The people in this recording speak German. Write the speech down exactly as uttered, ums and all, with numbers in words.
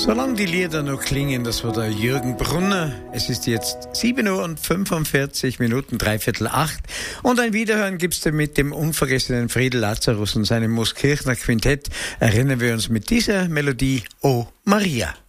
Solange die Lieder noch klingen, das war der Jürgen Brunner. Es ist jetzt sieben Uhr und fünfundvierzig Minuten, dreiviertel acht. Und ein Wiederhören gibt's mit dem unvergessenen Friedel Lazarus und seinem Mooskirchner Quintett. Erinnern wir uns mit dieser Melodie, O Maria.